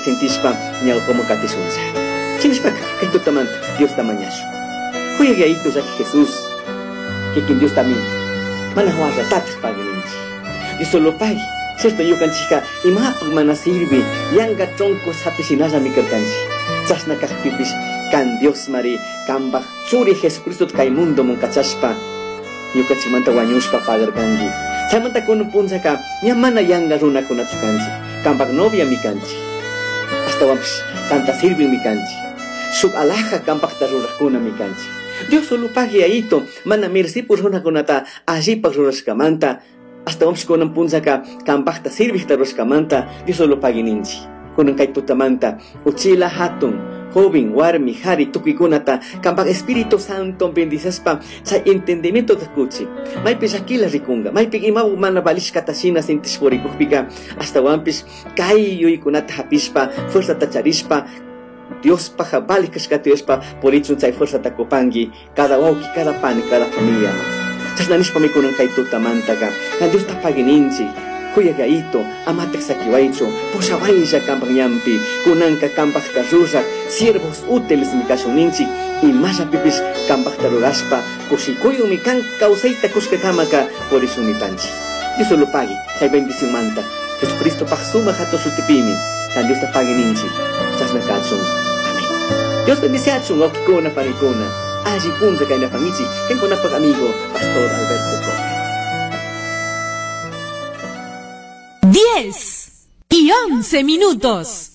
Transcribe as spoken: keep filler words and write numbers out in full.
sentishpa ñaw como katisunza. Chinishpa kay tutamanta Dios tamañasho. Kuya gaito ya Jesús que quien Dios también mana huasa tatas pagininchi. Dios solo pagi. Sexto yo canchica y más mana sirve yanga tronco sapisinasa mi kerkanchi. Chasna kajpipis kan Dios mari kambak churi Jesucristo kay mundo mon kachaspa. Yo kachimanta wanyushpa pagar kanji. Chamanta kono punza ka nyamana yanga runa kuna chukanchi. Kambak novia mi kanchi. Hasta wampis kanta sirve mi kanchi. Sub alaja kambak tarurakuna mi kanchi. Dios solo pagi aito mana mersi por runa kunata allí pa ruraskamanta. Hasta wampis kono punza ka kambak ta sirve taruskamanta. Dios solo pagi ninchi. Kono kay tutamanta uchila hatun. Joven, warmi, hari, tukikunata, kambak Espíritu Santo bendizaspa, sa entendimiento de kuchi. May pis akila rikunga, may pig imaw manabalish katasina sintis porikukpika, hasta wampis kayo ikunata hapispa, fuerza tacharispa, Dios paja balikas katiospa, por ichun say fuerza takopangi, cada wauki, cada pan, cada familia. Chas nanispa mi kunang kay tutamantaga, na Dios tapagininchi. Kuya gaito, amatek sakiwaicho, poshawaisha kampak nyampi, kunanka kampak tarusa, siervos útiles mi kasuninchi, y más pipis kampak taruraspa, kusikuyo mi kan kauseita kuska kamaka, por eso mi panchi. Dios solo pague, hay bendición manta, Jesucristo paxuma jato sutipimi, kan Dios ta pague ninchi, chasna kachun, amén. Dios bendice achun, okikona panikona, aji punza kaina pangichi, ken konapak amigo, Pastor Alberto Torres. diez y once minutos.